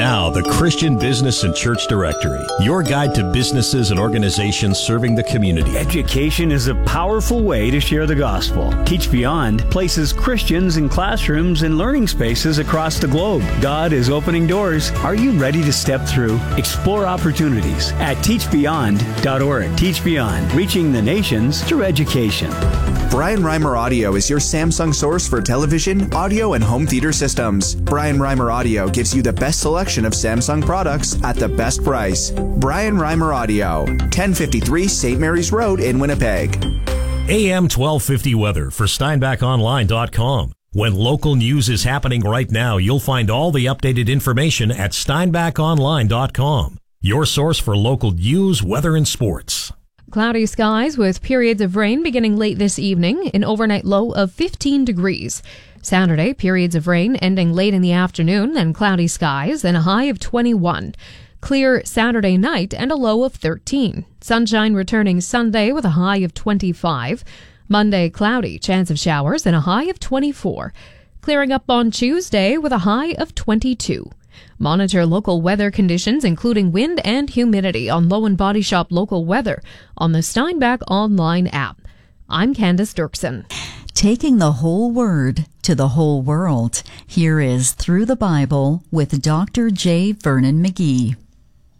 Now, the Christian Business and Church Directory, your guide to businesses and organizations serving the community. Education is a powerful way to share the gospel. Teach Beyond places Christians in classrooms and learning spaces across the globe. God is opening doors. Are you ready to step through? Explore opportunities at teachbeyond.org. Teach Beyond, reaching the nations through education. Brian Reimer Audio is your Samsung source for television, audio, and home theater systems. Brian Reimer Audio gives you the best selection of Samsung products at the best price. Brian Reimer Audio, 1053 St. Mary's Road in Winnipeg. AM 1250 weather for SteinbachOnline.com. When local news is happening right now, you'll find all the updated information at SteinbachOnline.com. Your source for local news, weather, and sports. Cloudy skies with periods of rain beginning late this evening, an overnight low of 15 degrees. Saturday, periods of rain ending late in the afternoon, then cloudy skies and a high of 21. Clear Saturday night and a low of 13. Sunshine returning Sunday with a high of 25. Monday, cloudy, chance of showers and a high of 24. Clearing up on Tuesday with a high of 22. Monitor local weather conditions, including wind and humidity, on Low and Body Shop Local Weather on the Steinbach Online app. I'm Candace Dirksen. Taking the whole word to the whole world. Here is Through the Bible with Dr. J. Vernon McGee.